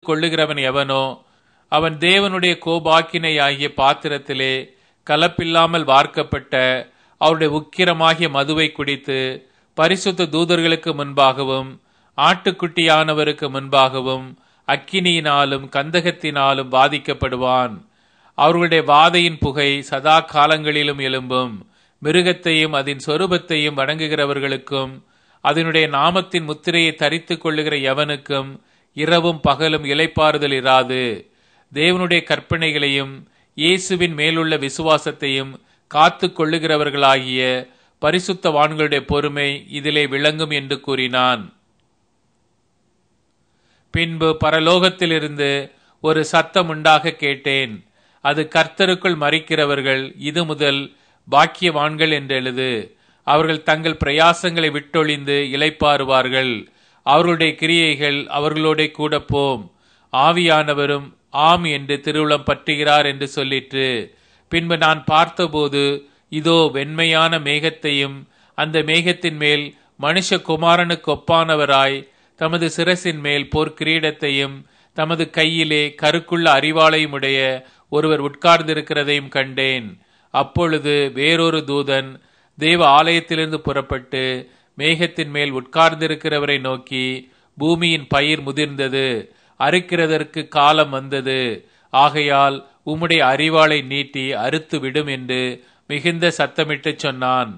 கொள்ளுகிறவன் எவனோ அவன் தேவனுடைய கோபாக்கினையாகிய பாத்திரத்திலே கலப்பில்லாமல் வார்க்கப்பட்ட அவருடைய உக்கிரமாகிய மதுவை குடித்து பரிசுத்த தூதர்களுக்கு முன்பாகவும் ஆட்டுக்குட்டியானவருக்கு முன்பாகவும் அக்கினியினாலும் கந்தகத்தினாலும் பாதிக்கப்படுவான். அவர்களுடைய வாதையின் புகை சதா காலங்களிலும் எழும்பும். மிருகத்தையும் அதன் சொரூபத்தையும் வணங்குகிறவர்களுக்கும் அதனுடைய நாமத்தின் முத்திரையை தரித்து கொள்ளுகிற எவனுக்கும் இரவும் பகலும் இளைப்பாறுதல் இராது. தேவனுடைய கற்பனைகளையும் இயேசுவின் மேலுள்ள விசுவாசத்தையும் காத்து கொள்ளுகிறவர்களாகிய பரிசுத்தவான்களுடைய பொறுமை இதிலே விளங்கும் என்று கூறினான். பின்பு பரலோகத்திலிருந்து ஒரு சத்தம் உண்டாக கேட்டேன். அது கர்த்தருக்குள் மரிக்கிறவர்கள் இது முதல் பாக்கியவான்கள் என்றெழுது. அவர்கள் தங்கள் பிரயாசங்களை விட்டொழிந்து இளைப்பாறுவார்கள். அவர்களுடைய கிரியைகள் அவர்களோட கூட போம். ஆவியானவரும் ஆம் என்று திருவுளம் பற்றுகிறார் என்று சொல்லிற்று. பின்பு நான் பார்த்தபோது இதோ வெண்மையான மேகத்தையும் அந்த மேகத்தின் மேல் மனுஷகுமாரனுக்கு ஒப்பானவராய் தமது சிரசின் மேல் பொற்கிரீடத்தையும் தமது கையிலே கருக்குள்ள அரிவாளையும் உடைய ஒருவர் உட்கார்ந்திருக்கிறதையும் கண்டேன். அப்பொழுது வேறொரு தூதன் தேவ ஆலயத்திலிருந்து புறப்பட்டு மேகத்தின் மேல் உட்கார்ந்திருக்கிறவரை நோக்கி, பூமியின் பயிர் முதிர்ந்தது, அறுக்கிறதற்கு காலம் வந்தது. ஆகையால் உம்முடைய அரிவாளை நீட்டி அறுத்து விடும் என்று மிகுந்த சத்தமிட்டு சொன்னான்.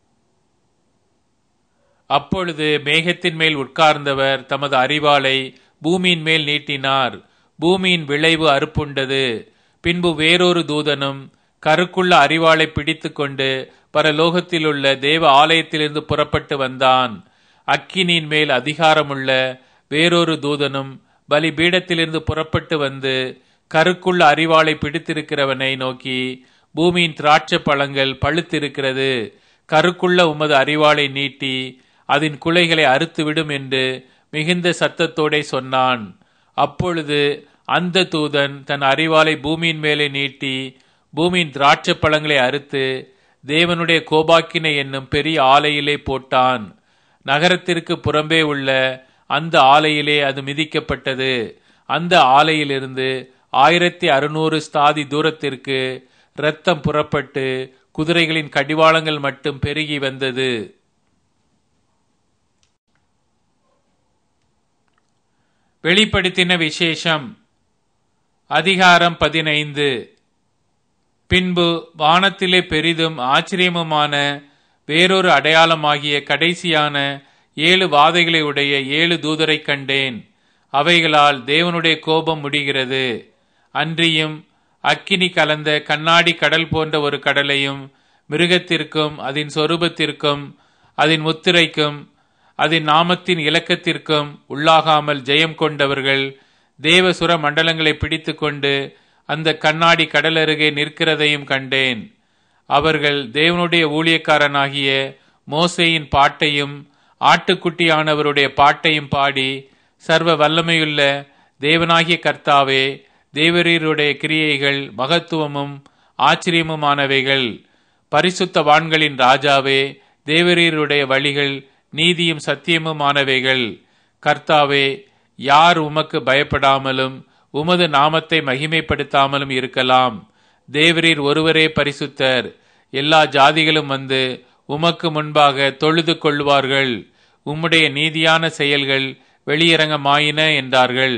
அப்பொழுது மேகத்தின் மேல் உட்கார்ந்தவர் தமது அரிவாளை பூமியின் மேல் நீட்டினார். பூமியின் விளைவு அறுப்புண்டது. பின்பு வேறொரு தூதனும் கருக்குள்ள அரிவாளை பிடித்து கொண்டு பரலோகத்திலுள்ள தேவ ஆலயத்திலிருந்து புறப்பட்டு வந்தான். அக்கினியின் மேல் அதிகாரமுள்ள வேறொரு தூதனும் பலிபீடத்திலிருந்து புறப்பட்டு வந்து கருக்குள்ள அரிவாளை பிடித்திருக்கிறவனை நோக்கி, பூமியின் திராட்சை பழங்கள் பழுத்திருக்கிறது, கருக்குள்ள உமது அரிவாளை நீட்டி அதன் குலைகளை அறுத்துவிடும் என்று மிகுந்த சத்தத்தோடே சொன்னான். அப்பொழுது அந்த தூதன் தன் அரிவாளை பூமியின் மேலே நீட்டி பூமியின் திராட்சை பழங்களை அறுத்து தேவனுடைய கோபாக்கினை என்னும் பெரிய ஆலையிலே போட்டான். நகரத்திற்கு புறம்பே உள்ள அந்த ஆலையிலே அது மிதிக்கப்பட்டது. அந்த ஆலையிலிருந்து 1600 ஸ்தாதி தூரத்திற்கு இரத்தம் புறப்பட்டு குதிரைகளின் கடிவாளங்கள் மட்டும் பெருகி வந்தது. வெளிப்படுத்தின விசேஷம் அதிகாரம் 15. பின்பு வானத்திலே பெரிதும் ஆச்சரியமுமான வேறொரு அடையாளமாகிய கடைசியான 7 வாதைகளை உடைய 7 தூதரை கண்டேன். அவைகளால் தேவனுடைய கோபம் முடிகிறது. அன்றியும் அக்கினி கலந்த கண்ணாடி கடல் போன்ற ஒரு கடலையும் மிருகத்திற்கும் அதன் சொரூபத்திற்கும் அதன் முத்திரைக்கும் அதன் நாமத்தின் இலக்கத்திற்கும் உள்ளாகாமல் ஜெயம் கொண்டவர்கள் தேவசுர மண்டலங்களை பிடித்து கொண்டு அந்த கண்ணாடி கடல் அருகே நிற்கிறதையும் கண்டேன். அவர்கள் தேவனுடைய ஊழியக்காரனாகிய மோசேயின் பாட்டையும் ஆட்டுக்குட்டியானவருடைய பாட்டையும் பாடி, சர்வ வல்லமையுள்ள தேவனாகிய கர்த்தாவே, தேவரீருடைய கிரியைகள் மகத்துவமும் ஆச்சரியமுமானவைகள். பரிசுத்தவான்களின் ராஜாவே, தேவரீருடைய வழிகள் நீதியும் சத்தியமுமானவைகள். கர்த்தாவே, யார் உமக்கு பயப்படாமலும் உமது நாமத்தை மகிமைப்படுத்தாமலும் இருக்கலாம்? தேவரீர் ஒருவரே பரிசுத்தர். எல்லா ஜாதிகளும் வந்து உமக்கு முன்பாக தொழுது கொள்வார்கள். உம்முடைய நீதியான செயல்கள் வெளியரங்கமாயின என்றார்கள்.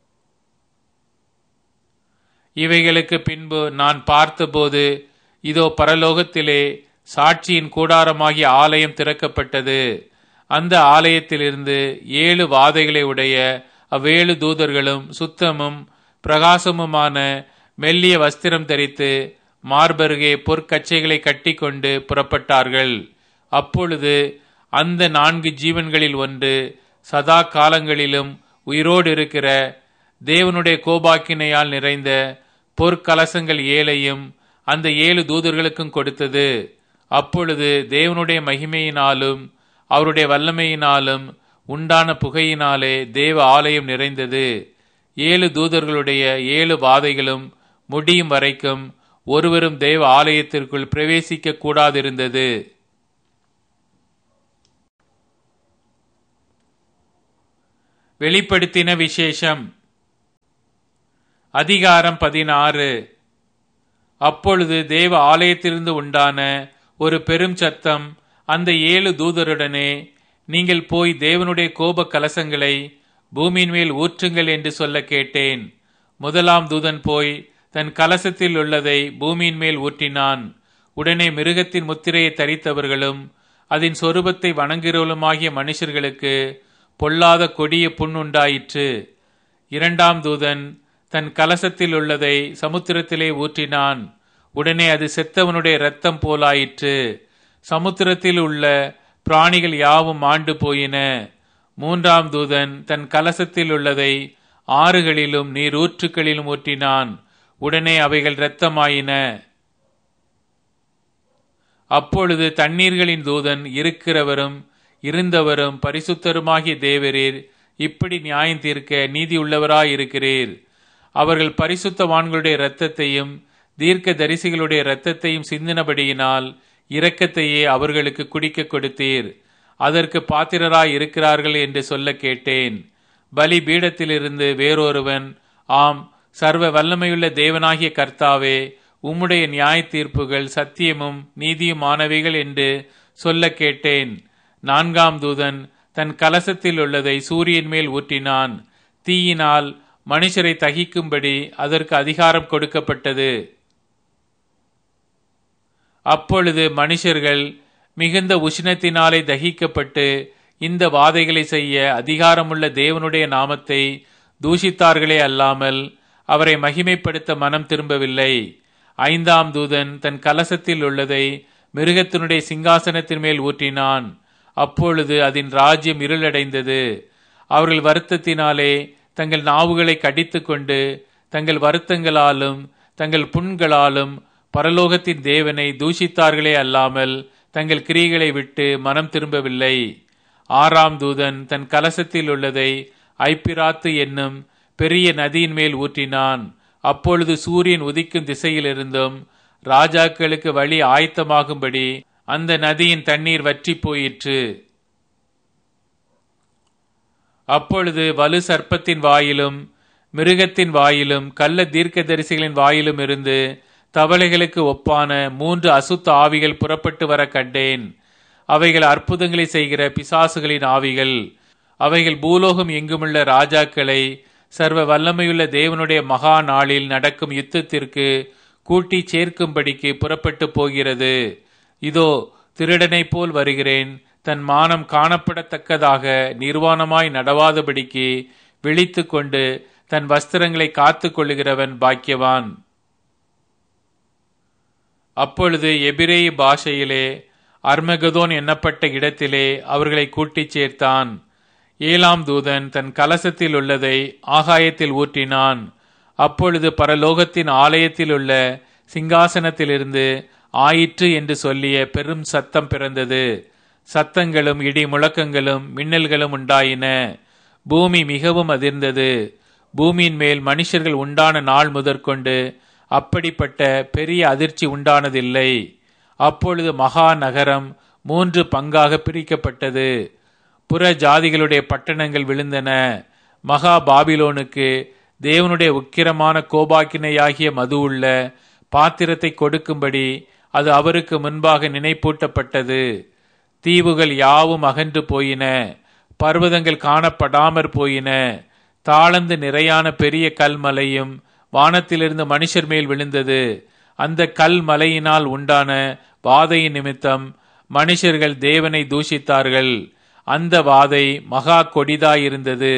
இவைகளுக்கு பின்பு நான் பார்த்தபோது இதோ பரலோகத்திலே சாட்சியின் கூடாரமாகிய ஆலயம் திறக்கப்பட்டது. அந்த ஆலயத்திலிருந்து 7 வாதைகளை உடைய அவ்வேழு தூதர்களும் சுத்தமும் பிரகாசமுமான மெல்லிய வஸ்திரம் தரித்து மார்பருகே பொற்கச்சைகளை கட்டி கொண்டு புறப்பட்டார்கள். அப்பொழுது அந்த 4 ஜீவன்களில் ஒன்று சதா காலங்களிலும் உயிரோடு இருக்கிற தேவனுடைய கோபாக்கினையால் நிறைந்த பொற்கலசங்கள் 7ஐயும் அந்த 7 தூதர்களுக்கும் கொடுத்தது. அப்பொழுது தேவனுடைய மகிமையினாலும் அவருடைய வல்லமையினாலும் உண்டான புகையினாலே தேவ ஆலயம் நிறைந்தது. 7 தூதர்களுடைய 7 வாதைகளும் முடியும் வரைக்கும் ஒருவரும் தேவ ஆலயத்திற்குள் பிரவேசிக்க கூடாதிருந்தது. வெளிப்படுத்தின விசேஷம் அதிகாரம் 16. அப்பொழுது தேவ ஆலயத்திலிருந்து உண்டான ஒரு பெரும் சத்தம் அந்த 7 தூதருடனே, நீங்கள் போய் தேவனுடைய கோப கலசங்களை பூமியின் மேல் ஊற்றுங்கள் என்று சொல்ல கேட்டேன். முதலாம் தூதன் போய் தன் கலசத்தில் உள்ளதை பூமியின் மேல் ஊற்றினான். உடனே மிருகத்தின் முத்திரையை தரித்தவர்களும் அதன் சொரூபத்தை வணங்குகிறவளுமாகிய மனுஷர்களுக்கு பொல்லாத கொடிய புண் உண்டாயிற்று. இரண்டாம் தூதன் தன் கலசத்தில் உள்ளதை சமுத்திரத்திலே ஊற்றினான். உடனே அது செத்தவனுடைய இரத்தம் போலாயிற்று. சமுத்திரத்தில் உள்ள பிராணிகள் யாவும் மாண்டு போயின. மூன்றாம் தூதன் தன் கலசத்தில் உள்ளதை ஆறுகளிலும் நீரூற்றுக்களிலும் ஊற்றினான். உடனே அவைகள் இரத்தமாயின. அப்பொழுது தண்ணீர்களின் தூதன், இருக்கிறவரும் இருந்தவரும் பரிசுத்தருமாகிய தேவரீர், இப்படி நியாயம் தீர்க்க நீதி உள்ளவராயிருக்கிறீர். அவர்கள் பரிசுத்தவான்களுடைய இரத்தத்தையும் தீர்க்க தரிசிகளுடைய இரத்தத்தையும் சிந்தினபடியினால் இரக்கத்தையே அவர்களுக்கு குடிக்க கொடுத்தீர். அதற்கு பாத்திரராய் இருக்கிறார்கள் என்று சொல்ல கேட்டேன். பலி பீடத்திலிருந்து வேறொருவன், ஆம், சர்வ வல்லமையுள்ள தேவனாகிய கர்த்தாவே, உம்முடைய நியாய தீர்ப்புகள் சத்தியமும் நீதியுமானவைகள் என்று சொல்ல கேட்டேன். நான்காம் தூதன் தன் கலசத்தில் உள்ளதை சூரியன் மேல் ஊற்றினான். தீயினால் மனுஷரை தகிக்கும்படி அதற்கு அதிகாரம் கொடுக்கப்பட்டது. அப்பொழுது மனுஷர்கள் மிகுந்த உஷ்ணத்தினாலே தகிக்கப்பட்டு இந்த வாதைகளை செய்ய அதிகாரமுள்ள தேவனுடைய நாமத்தை தூஷித்தார்களே அல்லாமல் அவரை மகிமைப்படுத்த மனம் திரும்பவில்லை. ஐந்தாம் தூதன் தன் கலசத்தில் உள்ளதை மிருகத்தினுடைய சிங்காசனத்தின் மேல் ஊற்றினான். அப்பொழுது அதன் ராஜ்யம் இருளடைந்தது. அவர்கள் வருத்தத்தினாலே தங்கள் நாவுகளை கடித்து கொண்டு தங்கள் வருத்தங்களாலும் தங்கள் புண்களாலும் பரலோகத்தின் தேவனை தூஷித்தார்களே அல்லாமல் தங்கள் கிரியைகளை விட்டு மனம் திரும்பவில்லை. ஆறாம் தூதன் தன் கலசத்தில் உள்ளதை ஐப்பிராத்து என்னும் பெரிய நதியின் மேல் ஊற்றினான். அப்பொழுது சூரியன் உதிக்கும் திசையிலிருந்தும் ராஜாக்களுக்கு வழி ஆயத்தமாகும்படி அந்த நதியின் தண்ணீர் வற்றி போயிற்று. அப்பொழுது வலு சர்ப்பத்தின் வாயிலும் மிருகத்தின் வாயிலும் கள்ள தீர்க்கதரிசிகளின் வாயிலும் இருந்து தவளைகளுக்கு ஒப்பான 3 அசுத்த ஆவிகள் புறப்பட்டு வர கண்டேன். அவைகள் அற்புதங்களை செய்கிற பிசாசுகளின் ஆவிகள். அவைகள் பூலோகம் எங்குமுள்ள ராஜாக்களை சர்வ வல்லமையுள்ள தேவனுடைய மகா நாளில் நடக்கும் யுத்தத்திற்கு கூட்டி சேர்க்கும்படிக்கு புறப்பட்டு போகிறது. இதோ, திருடனைப் போல் வருகிறேன். தன் மானம் காணப்படத்தக்கதாக நிர்வாணமாய் நடவாதபடிக்கு விழித்து கொண்டு தன் வஸ்திரங்களை காத்து கொள்ளுகிறவன் பாக்கியவான். அப்பொழுது எபிரேய பாஷையிலே அர்மகதோன் எண்ணப்பட்ட இடத்திலே அவர்களை கூட்டிச் சேர்த்தான். ஏழாம் தூதன் தன் கலசத்தில் உள்ளதை ஆகாயத்தில் ஊற்றினான். அப்பொழுது பரலோகத்தின் ஆலயத்தில் உள்ள சிங்காசனத்திலிருந்து ஆயிற்று என்று சொல்லிய பெரும் சத்தம் பிறந்தது. சத்தங்களும் இடி முழக்கங்களும் மின்னல்களும் உண்டாயின. பூமி மிகவும் அதிர்ந்தது. பூமியின் மேல் மனுஷர்கள் உண்டான நாள் முதற்கொண்டு அப்படிப்பட்ட பெரிய அதிர்ச்சி உண்டானதில்லை. அப்பொழுது மகா நகரம் 3 பங்காக பிரிக்கப்பட்டது. புற ஜாதிகளுடைய பட்டணங்கள் விழுந்தன. மகா பாபிலோனுக்கு தேவனுடைய உக்கிரமான கோபாக்கினையாகிய மது உள்ள பாத்திரத்தை கொடுக்கும்படி அது அவருக்கு முன்பாக நினைப்பூட்டப்பட்டது. தீவுகள் யாவும் அகன்று போயின. பர்வதங்கள் காணப்படாமற் போயின. தாளந்து நிறையான பெரிய கல்மலையும் வானத்திலிருந்து மனுஷர் மேல் விழுந்தது. அந்த கல் மலையினால் உண்டான வாதையின் நிமித்தம் மனுஷர்கள் தேவனை தூஷித்தார்கள். அந்த வாதை மகா கொடிதாயிருந்தது.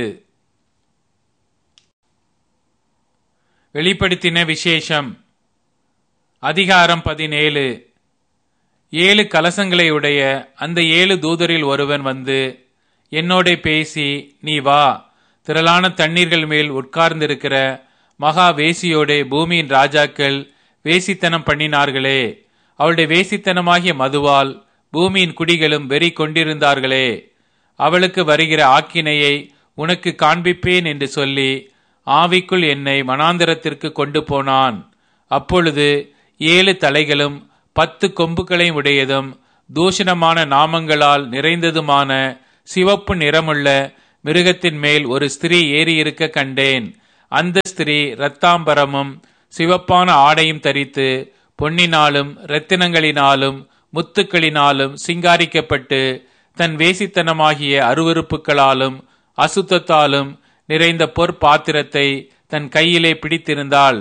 வெளிப்படுத்தின விசேஷம். அதிகாரம் 17. 7 கலசங்களை உடைய அந்த 7 தூதரில் ஒருவன் வந்து என்னோட பேசி, நீ வா, திரளான தண்ணீர்கள் மேல் உட்கார்ந்திருக்கிற மகா வேசியோட பூமியின் ராஜாக்கள் வேசித்தனம் பண்ணினார்களே, அவளுடைய வேசித்தனமாகிய மதுவால் பூமியின் குடிகளும் வெறி கொண்டிருந்தார்களே, அவளுக்கு வருகிற ஆக்கினையை உனக்கு காண்பிப்பேன் என்று சொல்லி ஆவிக்குள் என்னை வனாந்தரத்திற்கு கொண்டு போனான். அப்பொழுது 7 தலைகளும் 10 கொம்புகளையும் உடையதும் தூஷணமான நாமங்களால் நிறைந்ததுமான சிவப்பு நிறமுள்ள மிருகத்தின் மேல் ஒரு ஸ்திரீ ஏறியிருக்க கண்டேன். அந்த ஸ்திரீ இரத்தாம்பரமும் சிவப்பான ஆடையும் தரித்து பொன்னினாலும் இரத்தினங்களினாலும் முத்துக்களினாலும் சிங்காரிக்கப்பட்டு தன் வேசித்தனமாகிய அருவருப்புகளாலும் அசுத்தத்தாலும் நிறைந்த பொற்பாத்திரத்தை தன் கையிலே பிடித்திருந்தாள்.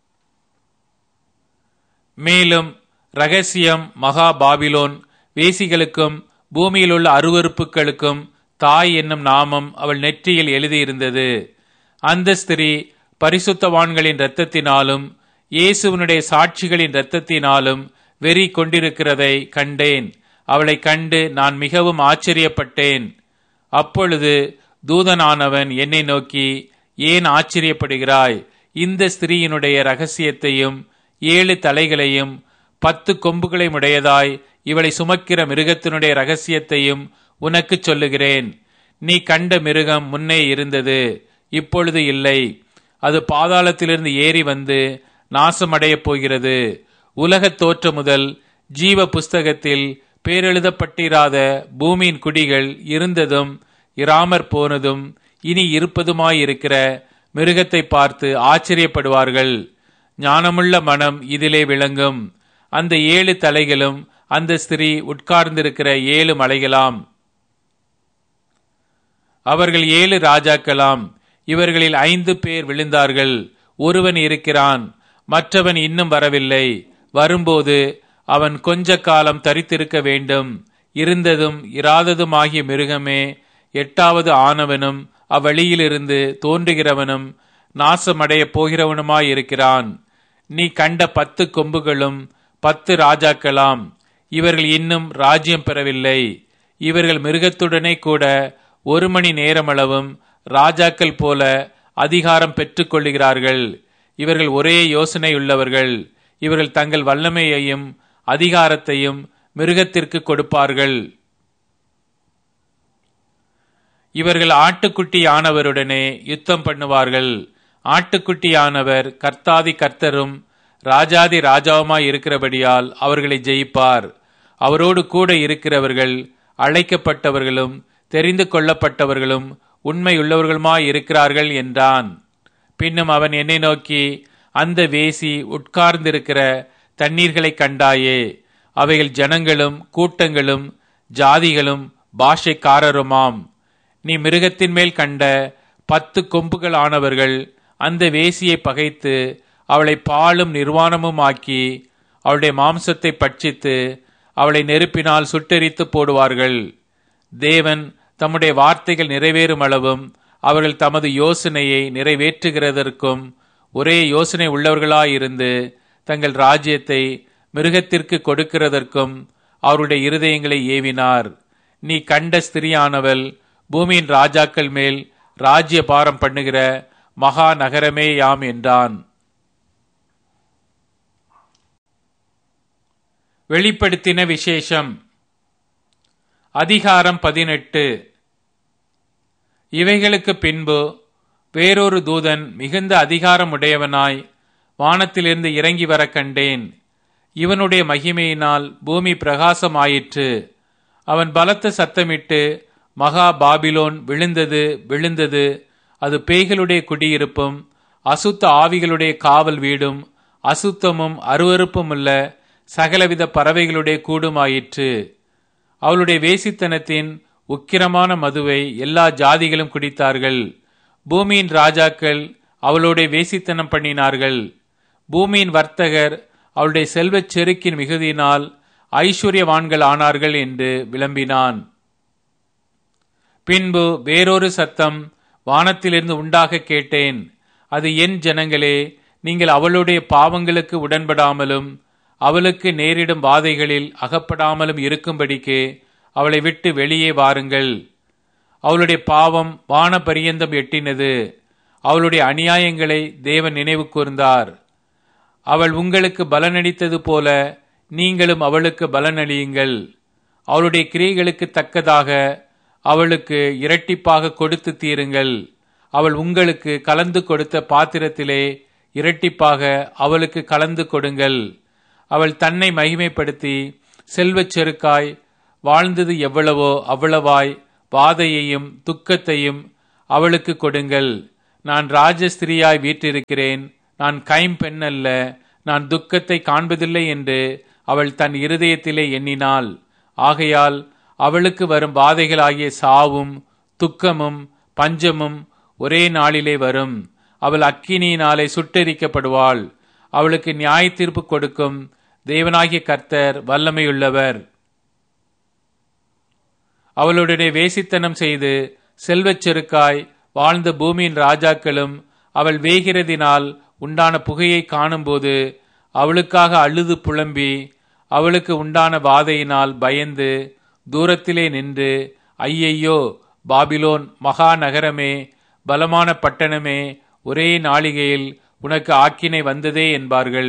மேலும் இரகசியம் மகா பாபிலோன் வேசிகளுக்கும் பூமியிலுள்ள அருவருப்புகளுக்கும் தாய் என்னும் நாமம் அவள் நெற்றியில் எழுதியிருந்தது. அந்த ஸ்திரீ பரிசுத்தவான்களின் இரத்தத்தினாலும் இயேசுவினுடைய சாட்சிகளின் இரத்தத்தினாலும் வெறி கொண்டிருக்கிறதை கண்டேன். அவளை கண்டு நான் மிகவும் ஆச்சரியப்பட்டேன். அப்பொழுது தூதனானவன் என்னை நோக்கி, ஏன் ஆச்சரியப்படுகிறாய்? இந்த ஸ்திரீயினுடைய இரகசியத்தையும் 7 தலைகளையும் 10 கொம்புகளையும் உடையதாய் இவளை சுமக்கிற மிருகத்தினுடைய இரகசியத்தையும் உனக்கு சொல்லுகிறேன். நீ கண்ட மிருகம் முன்னே இருந்தது, இப்பொழுது இல்லை. அது பாதாளத்திலிருந்து ஏறி வந்து நாசமடையப் போகிறது. உலகத் தோற்றம் முதல் ஜீவ புஸ்தகத்தில் பேரெழுதப்பட்டிராத பூமியின் குடிகள் இருந்ததும் இராமற் போனதும் இனி இருப்பதுமாயிருக்கிற மிருகத்தை பார்த்து ஆச்சரியப்படுவார்கள். ஞானமுள்ள மனம் இதிலே விளங்கும். அந்த 7 தலைகளும் அந்த ஸ்திரீ உட்கார்ந்திருக்கிற 7 மலைகளாம். அவர்கள் 7 ராஜாக்களாம். இவர்களில் 5 பேர் விழுந்தார்கள். ஒருவன் இருக்கிறான், மற்றவன் இன்னும் வரவில்லை. வரும்போது அவன் கொஞ்ச காலம் தரித்திருக்க வேண்டும். இருந்ததும் இராததுமாகிய மிருகமே 8வது ஆனவனும் அவ்வழியிலிருந்து தோன்றுகிறவனும் நாசமடையப் போகிறவனுமாயிருக்கிறான். நீ கண்ட 10 கொம்புகளும் 10 ராஜாக்களாம். இவர்கள் இன்னும் ராஜ்யம் பெறவில்லை. இவர்கள் மிருகத்துடனே கூட 1 மணி நேரமளவும் ராஜாக்கள் போல அதிகாரம் பெற்றுக் கொள்ளுகிறார்கள். இவர்கள் ஒரே யோசனையுள்ளவர்கள். இவர்கள் தங்கள் வல்லமையையும் அதிகாரத்தையும் மிருகத்திற்கு கொடுப்பார்கள். இவர்கள் ஆட்டுக்குட்டியானவருடனே யுத்தம் பண்ணுவார்கள். ஆட்டுக்குட்டியானவர் கர்த்தாதி கர்த்தரும் ராஜாதி ராஜாவுமாய் இருக்கிறபடியால் அவர்களை ஜெயிப்பார். அவரோடு கூட இருக்கிறவர்கள் அழைக்கப்பட்டவர்களும் தெரிந்து கொள்ளப்பட்டவர்களும் உண்மையுள்ளவர்களுமாய் இருக்கிறார்கள் என்றான். பின்னும் அவன் என்னை நோக்கி, அந்த வேசி உட்கார்ந்திருக்கிற தண்ணீர்களை கண்டாயே? அவைகள் ஜனங்களும் கூட்டங்களும் ஜாதிகளும் பாஷைக்காரருமாம். நீ மிருகத்தின் மேல் கண்ட 10 கொம்புகள் ஆனவர்கள் அந்த வேசியை பகைத்து அவளை பாலும் நிர்வாணமும் ஆக்கி அவளுடைய மாம்சத்தை பட்சித்து அவளை நெருப்பினால் சுட்டெரித்து போடுவார்கள். தேவன் தம்முடைய வார்த்தைகள் நிறைவேறும் அளவும் அவர்கள் தமது யோசனையை நிறைவேற்றுகிறதற்கும் ஒரே யோசனை உள்ளவர்களாயிருந்து தங்கள் ராஜ்யத்தை மிருகத்திற்கு கொடுக்கிறதற்கும் அவருடைய இருதயங்களை ஏவினார். நீ கண்ட ஸ்திரியானவள் பூமியின் ராஜாக்கள் மேல் ராஜ்ய பாரம் பண்ணுகிற மகா நகரமே யாம் என்றான். வெளிப்படுத்தின விசேஷம் அதிகாரம் 18. இவைகளுக்கு பின்பு வேறொரு தூதன் மிகுந்த அதிகாரமுடையவனாய் வானத்திலிருந்து இறங்கி வர கண்டேன். இவனுடைய மகிமையினால் பூமி பிரகாசமாயிற்று. அவன் பலத்த சத்தமிட்டு, மகா பாபிலோன் விழுந்தது, விழுந்தது, அது பேய்களுடைய குடியிருப்பும் அசுத்த ஆவிகளுடைய காவல் வீடும் அசுத்தமும் அருவருப்புமுள்ள சகலவித பறவைகளுடைய கூடுமாயிற்று. அவளுடைய வேசித்தனத்தின் உக்கிரமான மதுவை எல்லா ஜாதிகளும் குடித்தார்கள். பூமியின் ராஜாக்கள் அவளுடைய வேசித்தனம் பண்ணினார்கள். பூமியின் வர்த்தகர் அவளுடைய செல்வச் செருக்கின் மிகுதியினால் ஐஸ்வர்யவான்கள் ஆனார்கள் என்று விளம்பினான். பின்பு வேறொரு சத்தம் வானத்திலிருந்து உண்டாக கேட்டேன். அது, என் ஜனங்களே, நீங்கள் அவளுடைய பாவங்களுக்கு உடன்படாமலும் அவளுக்கு நேரிடும் வாதைகளில் அகப்படாமலும் இருக்கும்படிக்கு அவளை விட்டு வெளியே வாருங்கள். அவளுடைய பாவம் வான பரியந்தம் எட்டினது. அவளுடைய அநியாயங்களை தேவன் நினைவு கூர்ந்தார். அவள் உங்களுக்கு பலனளித்தது போல நீங்களும் அவளுக்கு பலனளியுங்கள். அவளுடைய கிரியைகளுக்கு தக்கதாக அவளுக்கு இரட்டிப்பாக கொடுத்து தீருங்கள். அவள் உங்களுக்கு கலந்து கொடுத்த பாத்திரத்திலே இரட்டிப்பாக அவளுக்கு கலந்து கொடுங்கள். அவள் தன்னை மகிமைப்படுத்தி செல்வச் செருக்காய் வாழ்ந்தது எவ்வளவோ அவ்வளவாய் வாதையையும் துக்கத்தையும் அவளுக்கு கொடுங்கள். நான் ராஜஸ்திரியாய் வீற்றிருக்கிறேன், நான் கைம்பெண் அல்ல, நான் துக்கத்தை காண்பதில்லை என்று அவள் தன் இருதயத்திலே எண்ணினாள். ஆகையால் அவளுக்கு வரும் வாதைகளாகிய சாவும் துக்கமும் பஞ்சமும் ஒரே நாளிலே வரும். அவள் அக்கினியினாலே சுட்டெரிக்கப்படுவாள். அவளுக்கு நியாய தீர்ப்பு கொடுக்கும் தேவனாகிய கர்த்தர் வல்லமையுள்ளவர். அவளுடைய வேசித்தனம் செய்து செல்வச் செருக்காய் வாழ்ந்த பூமியின் ராஜாக்களும் அவள் வேகிறதினால் உண்டான புகையை காணும்போது அவளுக்காக அழுது புலம்பி அவளுக்கு உண்டான வாதையினால் பயந்து தூரத்திலே நின்று, ஐயையோ பாபிலோன் மகா நகரமே, பலமான பட்டணமே, ஒரே நாளிகையில் உனக்கு ஆக்கினை வந்ததே என்பார்கள்.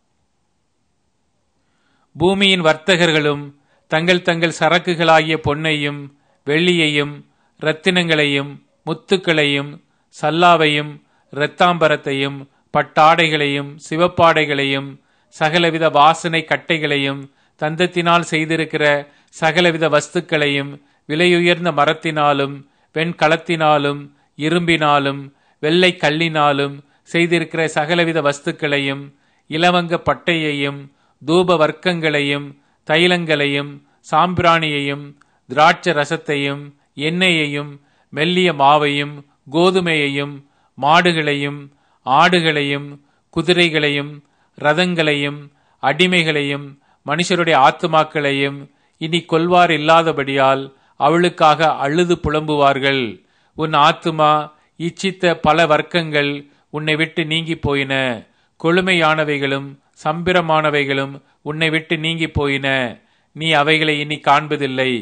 பூமியின் வர்த்தகர்களும் தங்கள் தங்கள் சரக்குகளாகிய பொன்னையும் வெள்ளியையும் இரத்தினங்களையும் முத்துக்களையும் சல்லாவையும் இரத்தாம்பரத்தையும் பட்டாடைகளையும் சிவப்பாடைகளையும் சகலவித வாசனை கட்டைகளையும் தந்தத்தினால் செய்திருக்கிற சகலவித வஸ்துக்களையும் விலையுயர்ந்த மரத்தினாலும் வெண்கலத்தினாலும் இரும்பினாலும் வெள்ளை கல்லினாலும் செய்திருக்கிற சகலவித வஸ்துக்களையும் இலவங்க பட்டையையும் தூப வர்க்கங்களையும் தைலங்களையும் சாம்பிராணியையும் திராட்ச ரசத்தையும் எண்ணெயையும் மெல்லிய மாவையும் கோதுமையையும் மாடுகளையும் ஆடுகளையும் குதிரைகளையும் ரதங்களையும் அடிமைகளையும் மனுஷருடைய ஆத்துமாக்களையும் இனி கொல்வார் இல்லாதபடியால் அவளுக்காக அழுது புலம்புவார்கள். உன் ஆத்துமா இச்சித்த பல வர்க்கங்கள் உன்னை விட்டு நீங்கி போயின, கொழுமையானவைகளும் சம்பிரமானவைகளும் உன்னை விட்டு நீங்கி போயின, நீ அவைகளை இனி காண்பதில்லை.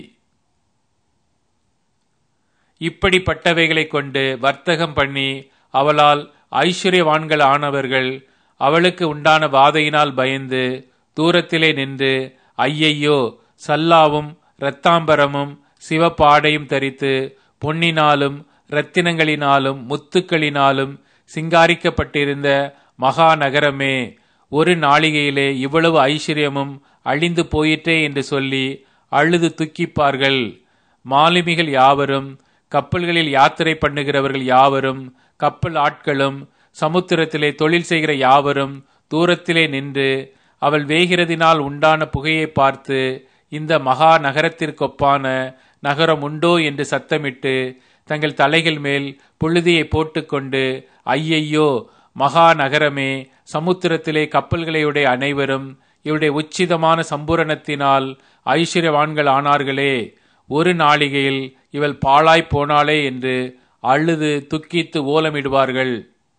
இப்படிப்பட்டவைகளை கொண்டு வர்த்தகம் பண்ணி அவளால் ஐஸ்வர்யவான்கள் ஆனவர்கள் அவளுக்கு உண்டான வாதையினால் பயந்து தூரத்திலே நின்று, ஐயையோ சல்லாவும் இரத்தாம்பரமும் சிவப்பாடையும் தரித்து பொன்னினாலும் இரத்தினங்களினாலும் முத்துக்களினாலும் சிங்காரிக்கப்பட்டிருந்த மகா நகரமே, ஒரு நாளிகையிலே இவ்வளவு ஐஸ்வர்யமும் அழிந்து போயிற்றே என்று சொல்லி அழுது துக்கிப்பார்கள். மாலுமிகள் யாவரும், கப்பல்களில் யாத்திரை பண்ணுகிறவர்கள் யாவரும், கப்பல் ஆட்களும் சமுத்திரத்திலே தொழில் செய்கிற யாவரும் தூரத்திலே நின்று அவள் வேகிறதினால் உண்டான புகையை பார்த்து, இந்த மகா நகரத்திற்கொப்பான நகரம் உண்டோ என்று சத்தமிட்டு தங்கள் தலைகள் மேல் புழுதியை போட்டுக்கொண்டு, ஐயையோ மகா நகரமே, சமுத்திரத்திலே கப்பல்களையுடைய அனைவரும் இவருடைய உச்சிதமான சம்பூரணத்தினால் ஐஸ்வர்யவான்கள் ஆனார்களே, ஒரு நாளிகையில் இவள் பாழாய் போனாளே என்று அழுது துக்கித்து ஓலமிடுவார்கள்.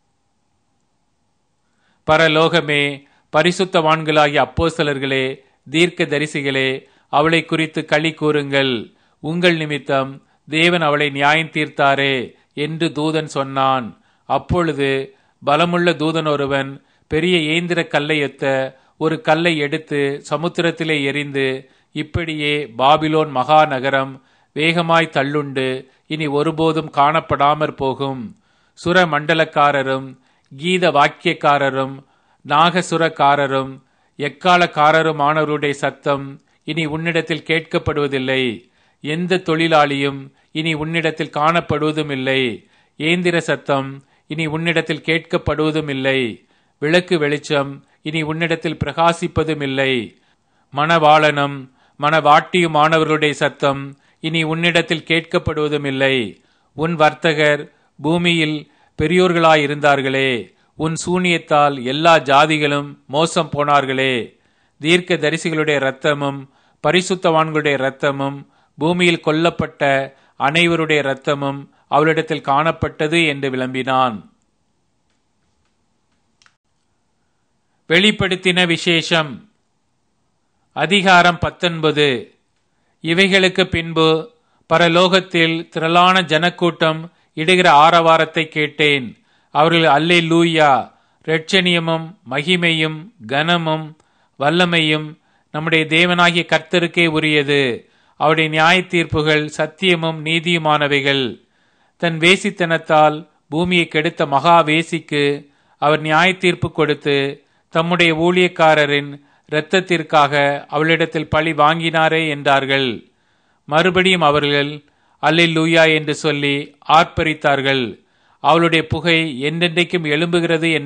பரலோகமே, பரிசுத்தவான்களாகிய அப்போஸ்தலர்களே, தீர்க்க தரிசிகளே, அவளை குறித்து களி கூறுங்கள். உங்கள் நிமித்தம் தேவன் அவளை நியாயம் தீர்த்தாரே என்று தூதன் சொன்னான். அப்பொழுது பலமுள்ள தூதன் ஒருவன் பெரிய ஏந்திர கல்லையொத்த ஒரு கல்லை எடுத்து சமுத்திரத்திலே எறிந்து, இப்படியே பாபிலோன் மகா நகரம் வேகமாய் தள்ளுண்டு இனி ஒருபோதும் காணப்படாமற் போகும். சுர மண்டலக்காரரும் கீத வாக்கியக்காரரும் நாகசுரக்காரரும் எக்காலக்காரருமானவருடைய சத்தம் இனி உன்னிடத்தில் கேட்கப்படுவதில்லை. எந்த தொழிலாளியும் இனி உன்னிடத்தில் காணப்படுவதும் இல்லை. ஏந்திர சத்தம் இனி உன்னிடத்தில் கேட்கப்படுவதும் இல்லை. விளக்கு வெளிச்சம் இனி உன்னிடத்தில் பிரகாசிப்பதும் இல்லை. மணவாளனும் மணவாட்டியுமானவர்களுடைய சத்தம் இனி உன்னிடத்தில் கேட்கப்படுவதும் இல்லை. உன் வர்த்தகர் பூமியில் பெரியோர்களாயிருந்தார்களே, உன் சூனியத்தால் எல்லா ஜாதிகளும் மோசம் போனார்களே. தீர்க்க தரிசிகளுடைய இரத்தமும் பரிசுத்தவான்களுடைய இரத்தமும் பூமியில் கொல்லப்பட்ட அனைவருடைய இரத்தமும் அவளிடத்தில் காணப்பட்டது என்று விளம்பினான். வெளிப்படுத்தின விசேஷம். அதிகாரம் 19. இவைகளுக்கு பின்பு பரலோகத்தில் திரளான ஜனக்கூட்டம் இடுகிற ஆரவாரத்தை கேட்டேன். அவர்கள் அல்லேலூயா, இரட்சணியமும் மகிமையும் கனமும் வல்லமையும் நம்முடைய தேவனாகிய கர்த்தருக்கே உரியது. அவருடைய நியாய தீர்ப்புகள் சத்தியமும் நீதியுமானவைகள். தன் வேசித்தனத்தால் பூமியை கெடுத்த மகா வேசிக்கு அவர் நியாய தீர்ப்பு கொடுத்து தம்முடைய ஊழியக்காரரின் இரத்தத்திற்காக அவளிடத்தில் பழி வாங்கினாரே என்றார்கள். மறுபடியும் அவர்கள் அல்லேலூயா என்று சொல்லி ஆர்ப்பரித்தார்கள். அவளுடைய புகை என்றென்றைக்கும் எழும்புகிறது